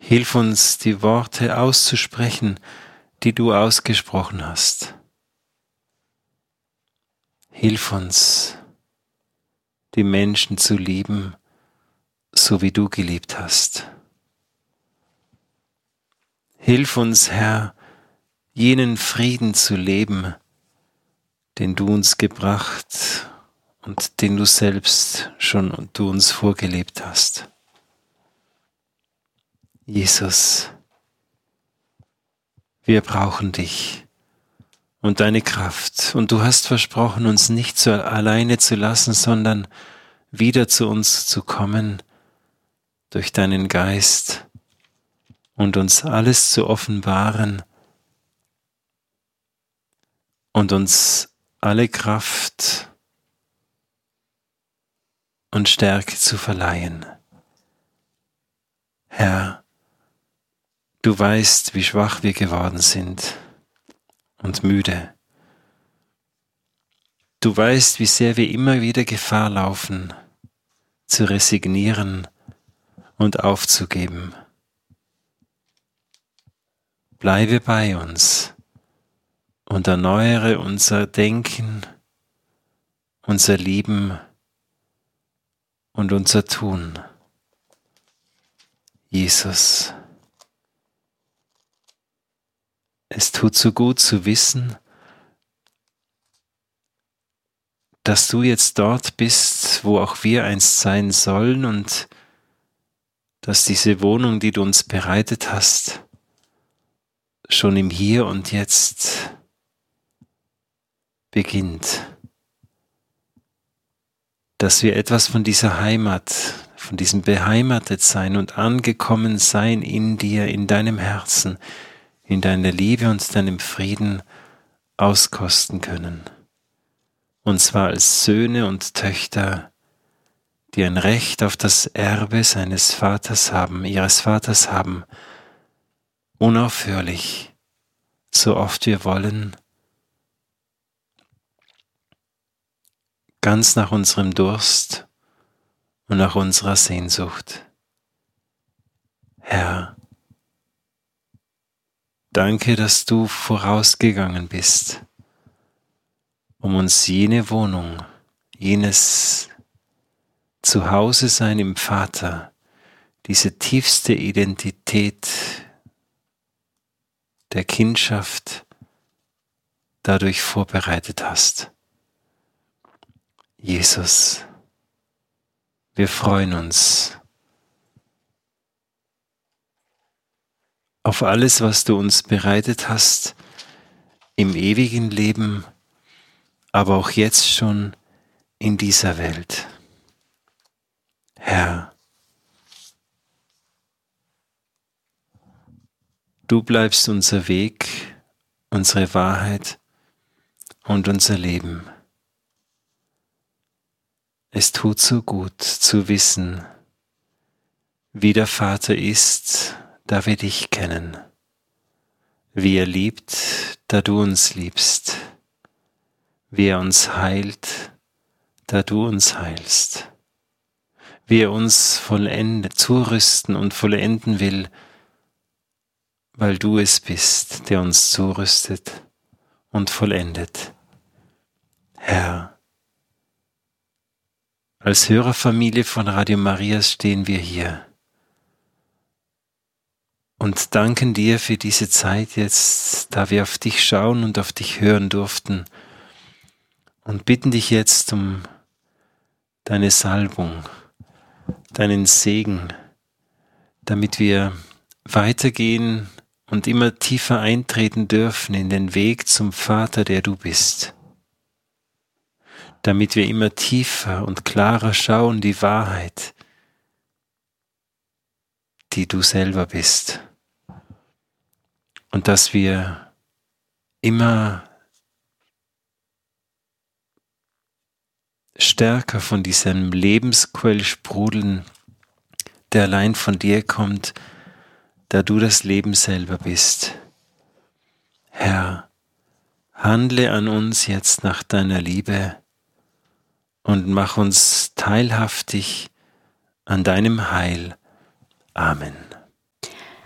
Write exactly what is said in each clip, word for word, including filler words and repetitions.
Hilf uns, die Worte auszusprechen, die du ausgesprochen hast. Hilf uns, die Menschen zu lieben, so wie du geliebt hast. Hilf uns, Herr, jenen Frieden zu leben, den du uns gebracht und den du selbst schon und du uns vorgelebt hast. Jesus, wir brauchen dich und deine Kraft. Und du hast versprochen, uns nicht so alleine zu lassen, sondern wieder zu uns zu kommen durch deinen Geist und uns alles zu offenbaren und uns alle Kraft und Stärke zu verleihen. Herr, du weißt, wie schwach wir geworden sind und müde. Du weißt, wie sehr wir immer wieder Gefahr laufen, zu resignieren und aufzugeben. Bleibe bei uns und erneuere unser Denken, unser Lieben und unser Tun. Jesus, es tut so gut zu wissen, dass du jetzt dort bist, wo auch wir einst sein sollen und dass diese Wohnung, die du uns bereitet hast, schon im Hier und Jetzt beginnt. Dass wir etwas von dieser Heimat, von diesem Beheimatetsein und Angekommensein in dir, in deinem Herzen, in deiner Liebe und deinem Frieden auskosten können. Und zwar als Söhne und Töchter, die ein Recht auf das Erbe seines Vaters haben, ihres Vaters haben, unaufhörlich, so oft wir wollen, ganz nach unserem Durst und nach unserer Sehnsucht. Herr, danke, dass du vorausgegangen bist, um uns jene Wohnung, jenes Zuhause sein im Vater, diese tiefste Identität der Kindschaft dadurch vorbereitet hast. Jesus, wir freuen uns auf alles, was du uns bereitet hast im ewigen Leben, aber auch jetzt schon in dieser Welt. Herr, du bleibst unser Weg, unsere Wahrheit und unser Leben. Es tut so gut zu wissen, wie der Vater ist, da wir dich kennen, wie er liebt, da du uns liebst, wie er uns heilt, da du uns heilst, wie er uns vollende, zurüsten und vollenden will, weil du es bist, der uns zurüstet und vollendet. Herr, als Hörerfamilie von Radio Maria stehen wir hier und danken dir für diese Zeit jetzt, da wir auf dich schauen und auf dich hören durften und bitten dich jetzt um deine Salbung, deinen Segen, damit wir weitergehen und immer tiefer eintreten dürfen in den Weg zum Vater, der du bist. Damit wir immer tiefer und klarer schauen die Wahrheit, die du selber bist. Und dass wir immer stärker von diesem Lebensquell sprudeln, der allein von dir kommt, da du das Leben selber bist. Herr, handle an uns jetzt nach deiner Liebe und mach uns teilhaftig an deinem Heil. Amen.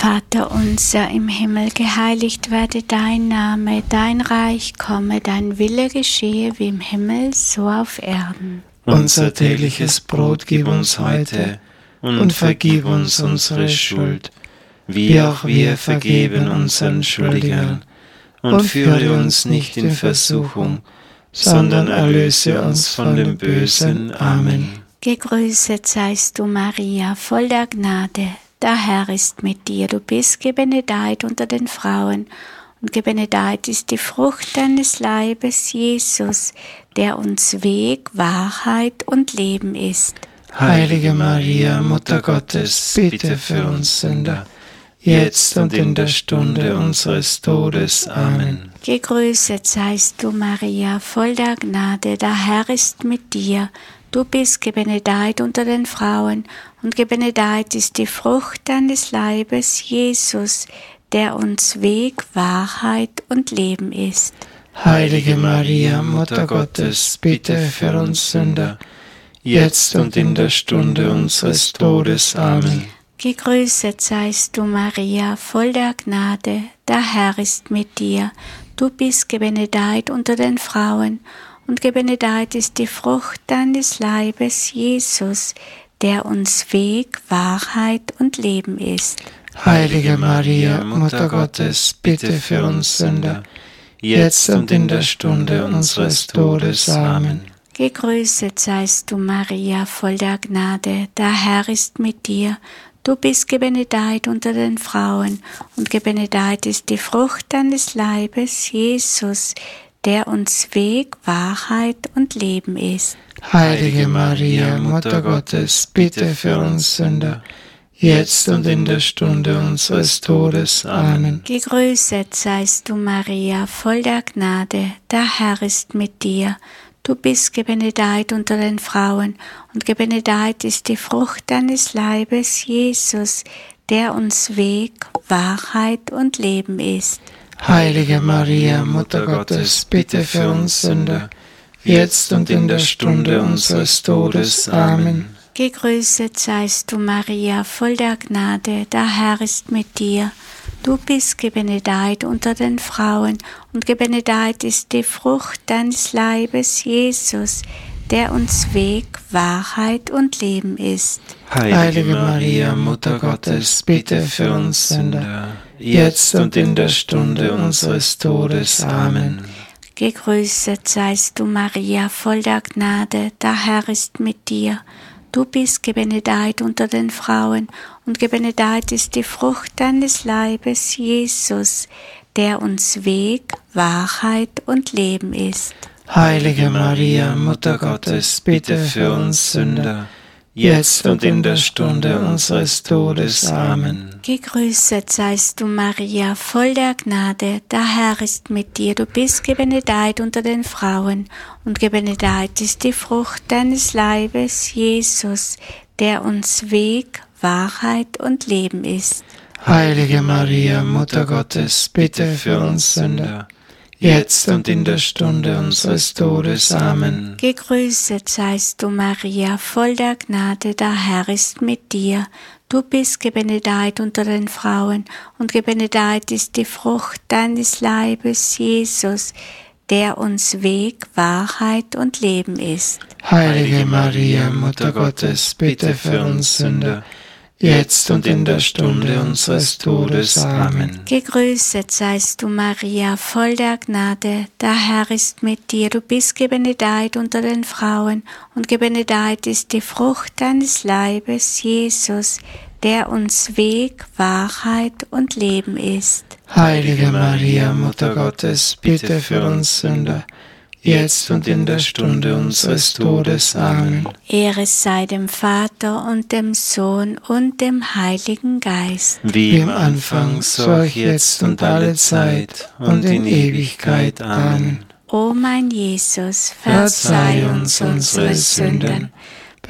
Vater unser im Himmel, geheiligt werde dein Name, dein Reich komme, dein Wille geschehe wie im Himmel, so auf Erden. Unser tägliches Brot gib uns heute und vergib uns unsere Schuld, wie auch wir vergeben unseren Schuldigern. Und führe uns nicht in Versuchung, sondern erlöse uns von dem Bösen. Amen. Gegrüßet seist du, Maria, voll der Gnade. Der Herr ist mit dir, du bist gebenedeit unter den Frauen, und gebenedeit ist die Frucht deines Leibes, Jesus, der uns Weg, Wahrheit und Leben ist. Heilige Maria, Mutter Gottes, bitte für uns Sünder, jetzt und in der Stunde unseres Todes. Amen. Gegrüßet seist du, Maria, voll der Gnade, der Herr ist mit dir. Du bist gebenedeit unter den Frauen, und gebenedeit ist die Frucht deines Leibes, Jesus, der uns Weg, Wahrheit und Leben ist. Heilige Maria, Mutter Gottes, bitte für uns Sünder, jetzt und in der Stunde unseres Todes. Amen. Gegrüßet seist du, Maria, voll der Gnade, der Herr ist mit dir. Du bist gebenedeit unter den Frauen, und gebenedeit ist die Frucht deines Leibes, Jesus, der uns Weg, Wahrheit und Leben ist. Heilige Maria, Mutter Gottes, bitte für uns Sünder, jetzt und in der Stunde unseres Todes. Amen. Gegrüßet seist du, Maria, voll der Gnade, der Herr ist mit dir. Du bist gebenedeit unter den Frauen, und gebenedeit ist die Frucht deines Leibes, Jesus, der uns Weg, Wahrheit und Leben ist. Heilige Maria, Mutter Gottes, bitte für uns Sünder, jetzt und in der Stunde unseres Todes. Amen. Gegrüßet seist du, Maria, voll der Gnade, der Herr ist mit dir. Du bist gebenedeit unter den Frauen, und gebenedeit ist die Frucht deines Leibes, Jesus, der uns Weg, Wahrheit und Leben ist. Heilige Maria, Mutter Gottes, bitte für uns Sünder, jetzt und in der Stunde unseres Todes. Amen. Gegrüßet seist du, Maria, voll der Gnade, der Herr ist mit dir. Du bist gebenedeit unter den Frauen, und gebenedeit ist die Frucht deines Leibes, Jesus, der uns Weg, Wahrheit und Leben ist. Heilige Maria, Mutter Gottes, bitte für uns Sünder, jetzt und in der Stunde unseres Todes. Amen. Gegrüßet seist du, Maria, voll der Gnade, der Herr ist mit dir. Du bist gebenedeit unter den Frauen, und gebenedeit ist die Frucht deines Leibes, Jesus, der uns Weg, Wahrheit und Leben ist. Heilige Maria, Mutter Gottes, bitte für uns Sünder, jetzt und in der Stunde unseres Todes. Amen. Gegrüßet seist du, Maria, voll der Gnade, der Herr ist mit dir. Du bist gebenedeit unter den Frauen, und gebenedeit ist die Frucht deines Leibes, Jesus, der uns Weg, Wahrheit und Leben ist. Heilige Maria, Mutter Gottes, bitte für uns Sünder, jetzt und in der Stunde unseres Todes. Amen. Gegrüßet seist du, Maria, voll der Gnade, der Herr ist mit dir. Du bist gebenedeit unter den Frauen, und gebenedeit ist die Frucht deines Leibes, Jesus, der uns Weg, Wahrheit und Leben ist. Heilige Maria, Mutter Gottes, bitte für uns Sünder, jetzt und in der Stunde unseres Todes. Amen. Gegrüßet seist du, Maria, voll der Gnade, der Herr ist mit dir. Du bist gebenedeit unter den Frauen, und gebenedeit ist die Frucht deines Leibes, Jesus, der uns Weg, Wahrheit und Leben ist. Heilige Maria, Mutter Gottes, bitte für uns Sünder, jetzt und in der Stunde unseres Todes. Amen. Ehre sei dem Vater und dem Sohn und dem Heiligen Geist. Wie im Anfang, so auch jetzt und alle Zeit und in Ewigkeit. Amen. O mein Jesus, verzeih uns unsere Sünden,